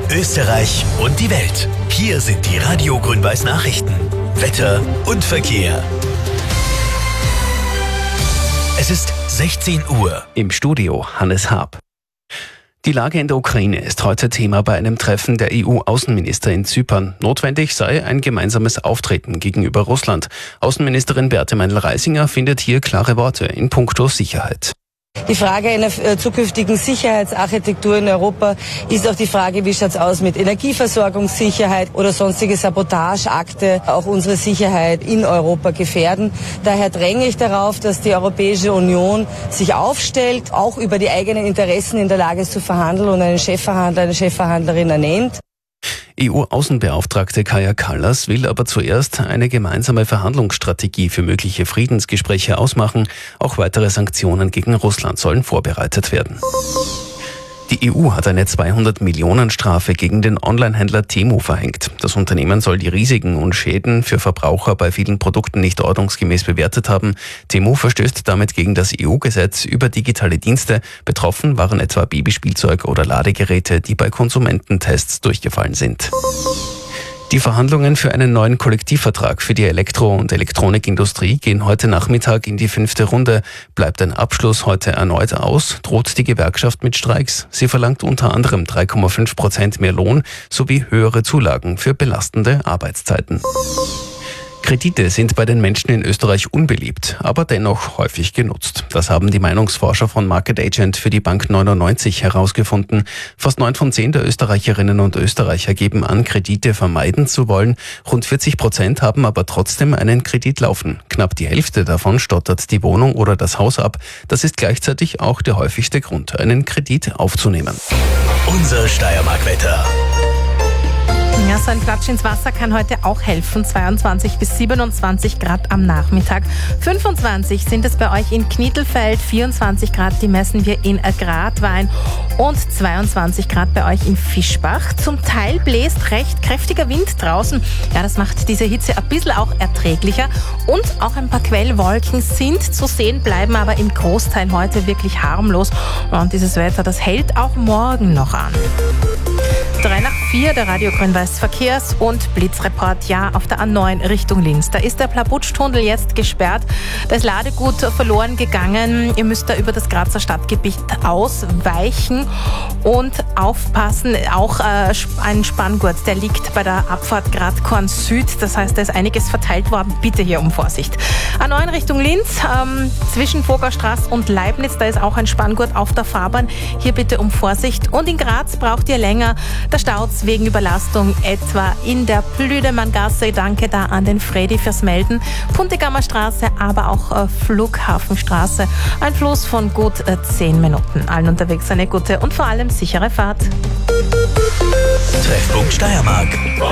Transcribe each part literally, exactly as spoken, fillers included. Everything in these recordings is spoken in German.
Österreich und die Welt. Hier sind die Radio Grün-Weiß Nachrichten. Wetter und Verkehr. Es ist sechzehn Uhr. Im Studio Hannes Haab. Die Lage in der Ukraine ist heute Thema bei einem Treffen der E U-Außenminister in Zypern. Notwendig sei ein gemeinsames Auftreten gegenüber Russland. Außenministerin Beate Meindl-Reisinger findet hier klare Worte in puncto Sicherheit. Die Frage einer zukünftigen Sicherheitsarchitektur in Europa ist auch die Frage, wie schaut es aus mit Energieversorgungssicherheit oder sonstige Sabotageakte auch unsere Sicherheit in Europa gefährden. Daher dränge ich darauf, dass die Europäische Union sich aufstellt, auch über die eigenen Interessen in der Lage ist zu verhandeln und einen Chefverhandler, eine Chefverhandlerin ernennt. E U-Außenbeauftragte Kaja Kallas will aber zuerst eine gemeinsame Verhandlungsstrategie für mögliche Friedensgespräche ausmachen. Auch weitere Sanktionen gegen Russland sollen vorbereitet werden. Die E U hat eine zweihundert Millionen Strafe gegen den Onlinehändler Temu verhängt. Das Unternehmen soll die Risiken und Schäden für Verbraucher bei vielen Produkten nicht ordnungsgemäß bewertet haben. Temu verstößt damit gegen das E U-Gesetz über digitale Dienste. Betroffen waren etwa Babyspielzeug oder Ladegeräte, die bei Konsumententests durchgefallen sind. Die Verhandlungen für einen neuen Kollektivvertrag für die Elektro- und Elektronikindustrie gehen heute Nachmittag in die fünfte Runde. Bleibt ein Abschluss heute erneut aus, droht die Gewerkschaft mit Streiks. Sie verlangt unter anderem drei Komma fünf Prozent mehr Lohn sowie höhere Zulagen für belastende Arbeitszeiten. Kredite sind bei den Menschen in Österreich unbeliebt, aber dennoch häufig genutzt. Das haben die Meinungsforscher von Market Agent für die Bank neunundneunzig herausgefunden. Fast neun von zehn der Österreicherinnen und Österreicher geben an, Kredite vermeiden zu wollen. Rund vierzig Prozent haben aber trotzdem einen Kredit laufen. Knapp die Hälfte davon stottert die Wohnung oder das Haus ab. Das ist gleichzeitig auch der häufigste Grund, einen Kredit aufzunehmen. Unser Steiermark-Wetter. Ja, so ein Klatsch ins Wasser kann heute auch helfen. zweiundzwanzig bis siebenundzwanzig Grad am Nachmittag. fünfundzwanzig sind es bei euch in Knittelfeld, vierundzwanzig Grad, die messen wir in Gradwein und zweiundzwanzig Grad bei euch in Fischbach. Zum Teil bläst recht kräftiger Wind draußen. Ja, das macht diese Hitze ein bisschen auch erträglicher. Und auch ein paar Quellwolken sind zu sehen, bleiben aber im Großteil heute wirklich harmlos. Und dieses Wetter, das hält auch morgen noch an. Drei nach vier, der Radio Grün-Weiß Verkehrs- und Blitzreport. Ja, auf der A neun Richtung Linz. Da ist der Plabutsch-Tunnel jetzt gesperrt. Da ist Ladegut verloren gegangen. Ihr müsst da über das Grazer Stadtgebiet ausweichen und aufpassen. Auch äh, ein Spanngurt, der liegt bei der Abfahrt Gradkorn Süd. Das heißt, da ist einiges verteilt worden. Bitte hier um Vorsicht. A neun Richtung Linz, ähm, zwischen Vogerstraße und Leibniz. Da ist auch ein Spanngurt auf der Fahrbahn. Hier bitte um Vorsicht. Und in Graz braucht ihr länger. Da staut's wegen Überlastung etwa in der Plüdemanngasse. Danke da an den Fredi fürs Melden. Puntigammer Straße, aber auch äh, Flughafenstraße. Ein Fluss von gut äh, zehn Minuten. Allen unterwegs eine gute und vor allem sichere Fahrt. Treffpunkt Steiermark.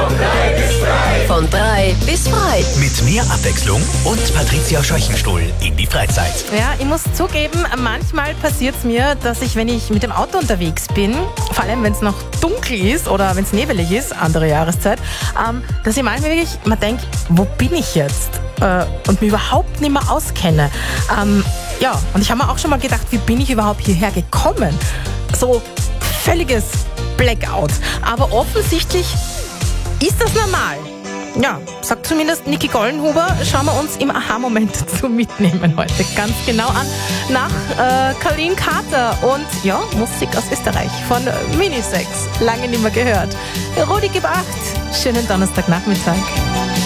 Von drei bis frei. Mit mehr Abwechslung und Patricia Scheuchenstuhl in die Freizeit. Ja, ich muss zugeben, manchmal passiert es mir, dass ich, wenn ich mit dem Auto unterwegs bin, vor allem wenn es noch dunkel ist oder wenn es nebelig ist, andere Jahreszeit, ähm, dass ich manchmal wirklich mal denke, wo bin ich jetzt? Äh, und mich überhaupt nicht mehr auskenne. Ähm, ja, und ich habe mir auch schon mal gedacht, wie bin ich überhaupt hierher gekommen? So völliges Blackout. Aber offensichtlich ist das normal. Ja, sagt zumindest Niki Gollenhuber. Schauen wir uns im Aha-Moment zu mitnehmen heute ganz genau an. Nach äh, Colleen Carter und ja, Musik aus Österreich von Minisex. Lange nicht mehr gehört. Rudi, gib acht. Schönen Donnerstagnachmittag.